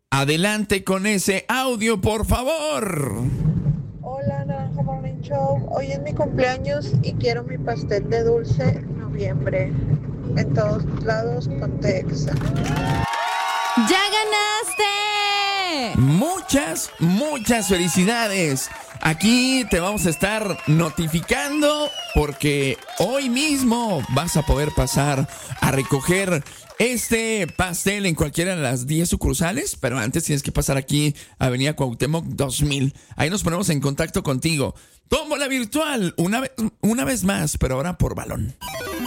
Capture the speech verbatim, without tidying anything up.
Adelante con ese audio, por favor. Hola, Naranja Morning Show. Hoy es mi cumpleaños y quiero mi pastel de dulce en noviembre. En todos lados, ponte Exa. ¡Ya ganaste! Muchas, muchas felicidades. Aquí te vamos a estar notificando porque hoy mismo vas a poder pasar a recoger este pastel en cualquiera de las diez sucursales, pero antes tienes que pasar aquí a Avenida Cuauhtémoc dos mil. Ahí nos ponemos en contacto contigo. Tómbola virtual una vez, una vez más, pero ahora por balón.